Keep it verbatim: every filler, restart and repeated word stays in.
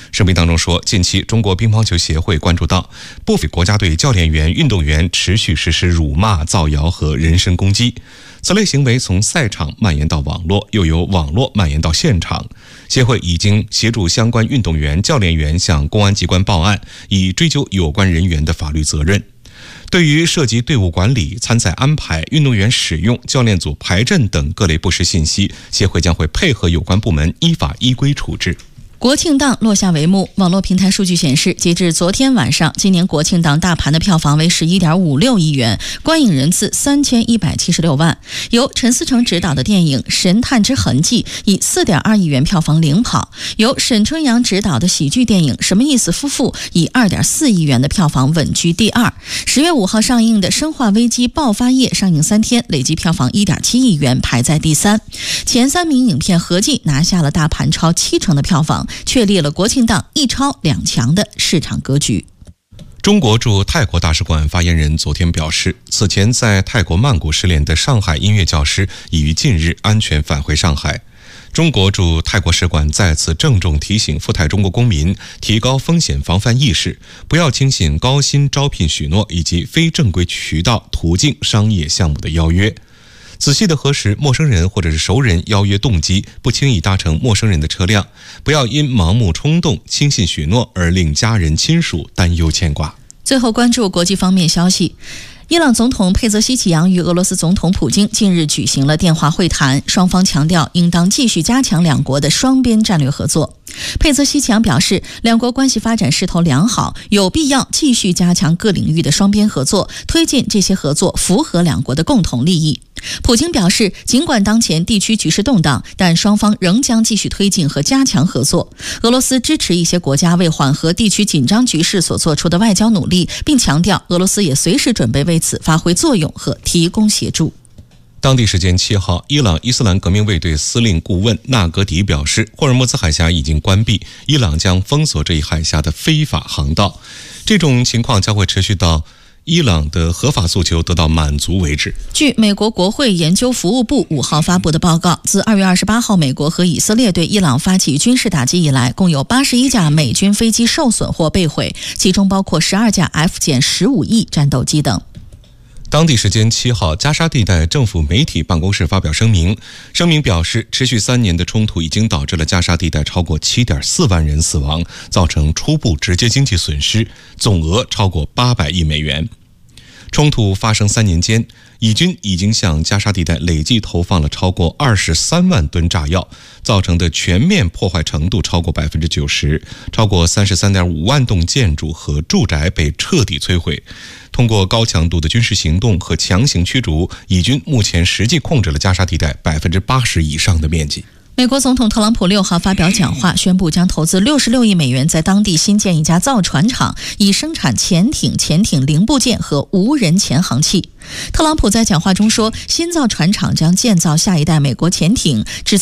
声明当中说，近期中国乒乓球协会关注到部分国家队教练员、运动员持续实施辱骂、造谣和人身攻击，此类行为从赛场蔓延到网络，又由网络蔓延到现场。协会已经协助相关运动员、教练员向公安机关报案，以追究有关人员的法律责任。对于涉及队伍管理、参赛安排、运动员使用、教练组排阵等各类不实信息，协会将会配合有关部门依法依规处置。 国庆档落下帷幕，网络平台数据显示，截至昨天晚上，今年国庆档大盘的票房为 十一点五六亿元，观影人次三千一百七十六万。由陈思诚执导的电影《神探之痕迹》以 四点二亿元票房领跑，由沈春阳执导的喜剧电影《什么意思夫妇》以 二点四亿元的票房稳居第二。十月五号上映的《生化危机：爆发夜》上映三天，累计票房 一点七亿元，排在第三。前三名影片合计拿下了大盘超七成的票房，确立了国庆档一超两强的市场格局。 中国驻泰国大使馆发言人昨天表示，此前在泰国曼谷失联的上海音乐教师已于近日安全返回上海。中国驻泰国使馆再次郑重提醒赴泰中国公民提高风险防范意识，不要轻信高薪招聘许诺以及非正规渠道途径商业项目的邀约。仔细地核实陌生人或者是熟人邀约动机，不轻易搭乘陌生人的车辆，不要因盲目冲动、轻信许诺而令家人亲属担忧牵挂。 最后关注国际方面消息。伊朗总统佩泽希奇扬与俄罗斯总统普京近日举行了电话会谈，双方强调应当继续加强两国的双边战略合作。佩泽希奇扬表示，两国关系发展势头良好，有必要继续加强各领域的双边合作，推进这些合作符合两国的共同利益。普京表示，尽管当前地区局势动荡，但双方仍将继续推进和加强合作。俄罗斯支持一些国家为缓和地区紧张局势所做出的外交努力，并强调俄罗斯也随时准备为此发挥作用和提供协助。 当地时间七号，伊朗伊斯兰革命卫队司令顾问纳格迪表示，霍尔木兹海峡已经关闭，伊朗将封锁这一海峡的非法航道。这种情况将会持续到伊朗的合法诉求得到满足为止。 据美国国会研究服务部五号发布的报告，自二月二十八号美国和以色列对伊朗发起军事打击以来，共有八十一架美军飞机受损或被毁，其中包括十二架 F 十五 E 战斗机等。 当地时间七号，加沙地带政府媒体办公室发表声明，声明表示，持续三年的冲突已经导致了加沙地带超过 七点四万人死亡，造成初步直接经济损失，总额超过八百亿美元。冲突发生三年间，以军已经向加沙地带累计投放了超过二十三万吨炸药，造成的全面破坏程度超过 百分之九十， 超过 三十三点五万栋建筑和住宅被彻底摧毁。通过高强度的军事行动和强行驱逐，以军目前实际控制了加沙地带 百分之八十 以上的面积。 美国总统特朗普六号发表讲话，宣布将投资六十六亿美元在当地新建一家造船厂，以生产潜艇、潜艇零部件和无人潜航器。特朗普在讲话中说，新造船厂将建造下一代美国潜艇，制造